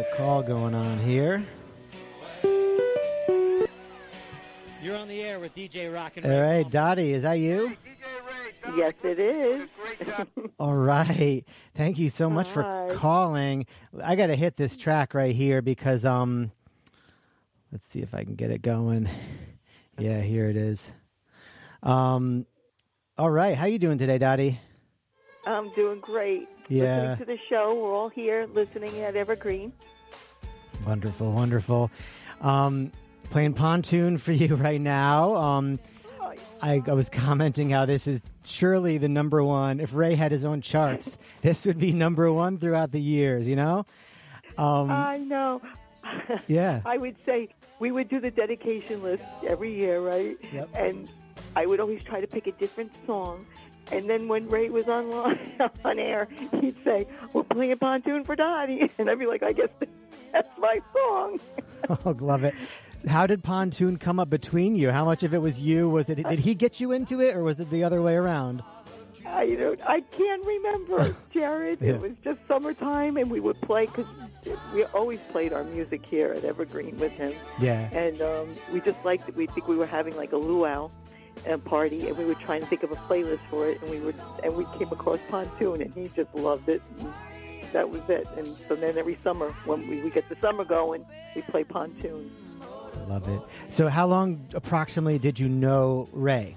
the call going on here. You're on the air with DJ Rock and All Ray. right, Dottie, is that you? Yes, it is. All right. Thank you so much for Hi. calling. I got to hit this track right here because let's see if I can get it going. Yeah, here it is. All right. How you doing today, Dottie? I'm doing great. Yeah. Listening to the show. We're all here listening at Evergreen. Wonderful, wonderful. Playing Pontoon for you right now. I was commenting how this is surely the number one. If Ray had his own charts, this would be number one throughout the years, you know? I know. Yeah. I would say we would do the dedication list every year, right? Yep. And I would always try to pick a different song. And then when Ray was on air, he'd say, "We're playing Pontoon for Dottie." And I'd be like, "I guess that's my song." Oh, love it. How did Pontoon come up between you? How much of it was you? Was it? Did he get you into it, or was it the other way around? I can't remember, Jared. Yeah. It was just summertime, and we would play because we always played our music here at Evergreen with him. Yeah. And we just liked it. We think we were having like a luau party, and we were trying to think of a playlist for it, and we came across Pontoon, and he just loved it. And that was it. And so then every summer, when we get the summer going, we play Pontoon. I love it. So how long approximately did you know Ray?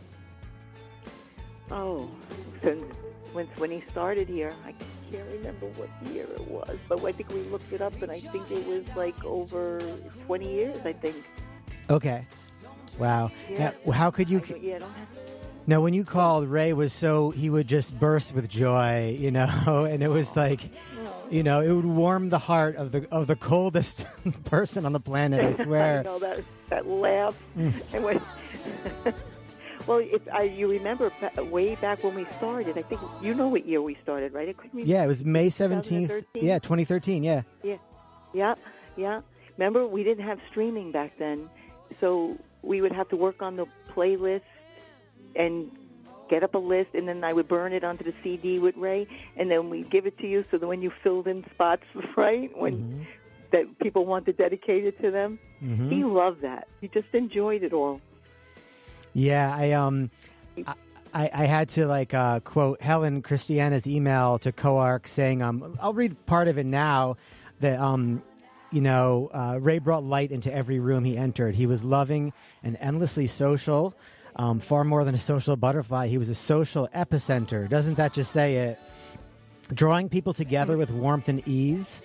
Oh, since when he started here, I can't remember what year it was, but I think we looked it up, and I think it was like over 20 years, I think. Okay. Wow. Yeah. Now, how could you... I don't have... Now, when you called, Ray was he would just burst with joy, you know, and it was like, you know, it would warm the heart of the coldest person on the planet, I swear. I know that laugh. And when, well, you remember way back when we started, I think, you know what year we started, right? Yeah, it was May 17th. 2013? Yeah, 2013, yeah. Yeah. Remember, we didn't have streaming back then, so we would have to work on the playlist and get up a list, and then I would burn it onto the CD with Ray, and then we'd give it to you so that when you filled in spots, right, when that people wanted dedicated to them, he loved that. He just enjoyed it all. Yeah, I had to quote Helen Christiana's email to Coarc saying, I'll read part of it now, that Ray brought light into every room he entered. He was loving and endlessly social. Far more than a social butterfly, he was a social epicenter. Doesn't that just say it? Drawing people together with warmth and ease.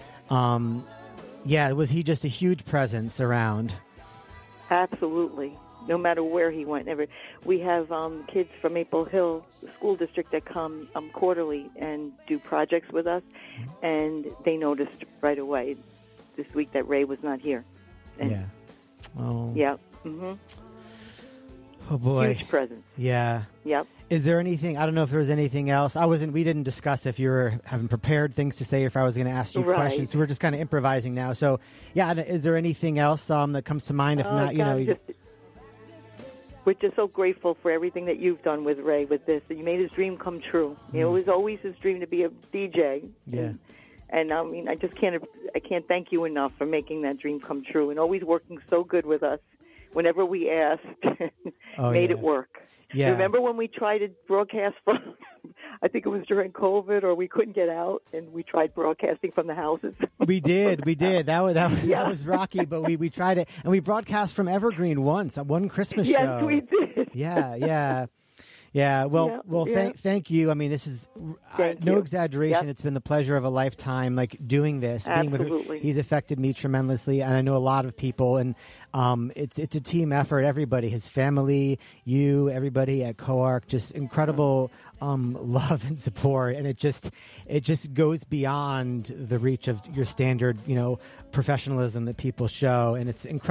Was he just a huge presence around? Absolutely. No matter where he went. We have kids from Maple Hill School District that come quarterly and do projects with us, and they noticed right away this week that Ray was not here. And yeah. Oh. Yeah. Mm-hmm. Oh boy. Huge presence. Yeah. Yep. Is there anything? I don't know if there was anything else. We didn't discuss if you were having prepared things to say, if I was going to ask you questions. So we're just kind of improvising now. So, yeah. Is there anything else that comes to mind? If not, we're just so grateful for everything that you've done with Ray with this. You made his dream come true. You know, it was always his dream to be a DJ. Yeah. And I mean, I can't thank you enough for making that dream come true and always working so good with us. Whenever we asked, made it work. Yeah. Remember when we tried to broadcast from, I think it was during COVID, or we couldn't get out, and we tried broadcasting from the houses? We did. That was rocky, but we tried it. And we broadcast from Evergreen once, one Christmas show. Yes, we did. Yeah. Well, thank you. I mean, this is no exaggeration. Yep. It's been the pleasure of a lifetime, doing this. Absolutely. He's affected me tremendously, and I know a lot of people. And it's a team effort. Everybody, his family, you, everybody at Coarc, just incredible love and support. And it just goes beyond the reach of your standard, professionalism that people show. And it's incredible.